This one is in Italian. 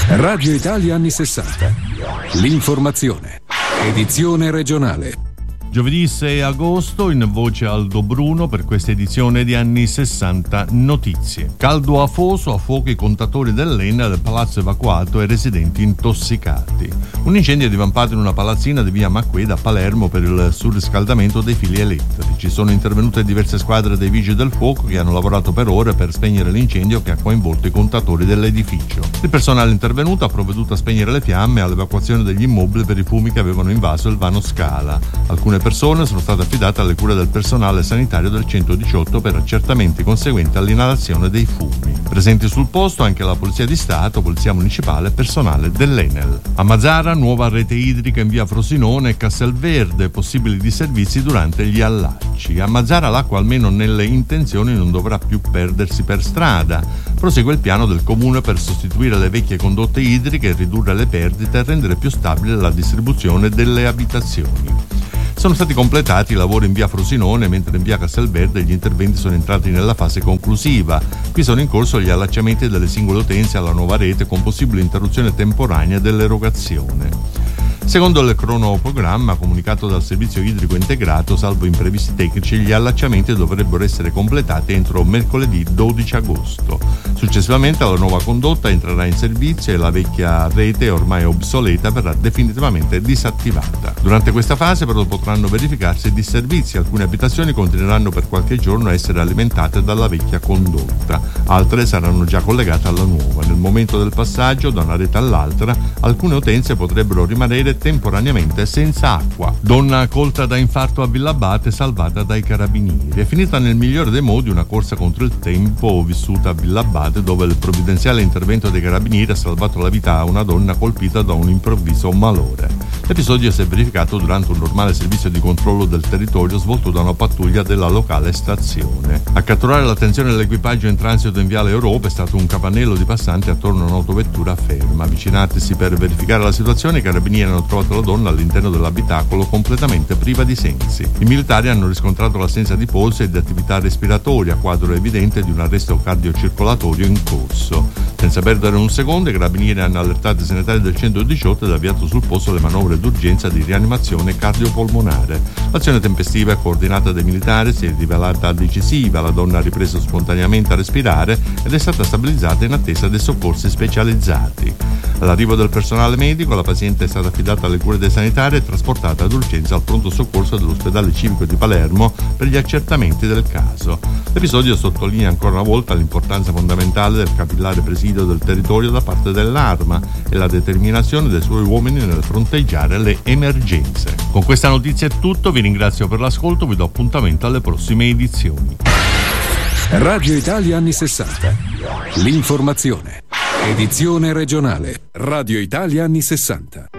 Radio Italia anni 60. L'informazione. Edizione regionale. Giovedì 6 agosto, in voce Aldo Bruno per questa edizione di anni 60 notizie. Caldo afoso, a fuoco i contatori dell'Enel, palazzo evacuato e residenti intossicati. Un incendio è divampato in una palazzina di via Macqueda a Palermo per il surriscaldamento dei fili elettrici. Sono intervenute diverse squadre dei vigili del fuoco che hanno lavorato per ore per spegnere l'incendio che ha coinvolto i contatori dell'edificio. Il personale intervenuto ha provveduto a spegnere le fiamme e all'evacuazione degli immobili per i fumi che avevano invaso il vano Scala. Alcune persone sono state affidate alle cure del personale sanitario del 118 per accertamenti conseguenti all'inalazione dei fumi. Presenti sul posto anche la Polizia di Stato, Polizia Municipale e personale dell'Enel. A Mazara, nuova rete idrica in via Frosinone e Castelverde, possibili disservizi durante gli allacci. A Mazara l'acqua, almeno nelle intenzioni, non dovrà più perdersi per strada. Prosegue il piano del comune per sostituire le vecchie condotte idriche, ridurre le perdite e rendere più stabile la distribuzione delle abitazioni. Sono stati completati i lavori in via Frosinone, mentre in via Castelverde gli interventi sono entrati nella fase conclusiva. Qui sono in corso gli allacciamenti delle singole utenze alla nuova rete con possibile interruzione temporanea dell'erogazione. Secondo il cronoprogramma comunicato dal servizio idrico integrato, salvo imprevisti tecnici, gli allacciamenti dovrebbero essere completati entro mercoledì 12 agosto. Successivamente la nuova condotta entrerà in servizio e la vecchia rete, ormai obsoleta, verrà definitivamente disattivata. Durante questa fase però potranno verificarsi disservizi. Alcune abitazioni continueranno per qualche giorno a essere alimentate dalla vecchia condotta, altre saranno già collegate alla nuova. Nel momento del passaggio da una rete all'altra, alcune utenze potrebbero rimanere temporaneamente senza acqua. Donna colta da infarto a Villabate, salvata dai carabinieri. È finita nel migliore dei modi una corsa contro il tempo vissuta a Villabate, dove il provvidenziale intervento dei carabinieri ha salvato la vita a una donna colpita da un improvviso malore. L'episodio si è verificato durante un normale servizio di controllo del territorio svolto da una pattuglia della locale stazione. A catturare l'attenzione dell'equipaggio in transito in viale Europa è stato un capannello di passanti attorno a un'autovettura ferma. Avvicinatisi per verificare la situazione, i carabinieri hanno trovato la donna all'interno dell'abitacolo completamente priva di sensi. I militari hanno riscontrato l'assenza di polso e di attività respiratoria, quadro evidente di un arresto cardiocircolatorio in corso. Senza perdere un secondo, i carabinieri hanno allertato i sanitari del 118 ed avviato sul posto le manovre d'urgenza di rianimazione cardiopolmonare. L'azione tempestiva e coordinata dai militari si è rivelata decisiva. La donna ha ripreso spontaneamente a respirare ed è stata stabilizzata in attesa dei soccorsi specializzati. All'arrivo del personale medico, la paziente è stata affidata alle cure dei sanitari e trasportata d'urgenza al pronto soccorso dell'ospedale civico di Palermo per gli accertamenti del caso. L'episodio sottolinea ancora una volta l'importanza fondamentale del capillare presidio del territorio da parte dell'Arma e la determinazione dei suoi uomini nel fronteggiare le emergenze. Con questa notizia è tutto, vi ringrazio per l'ascolto, vi do appuntamento alle prossime edizioni. Radio Italia anni 60. L'informazione. Edizione regionale. Radio Italia anni 60.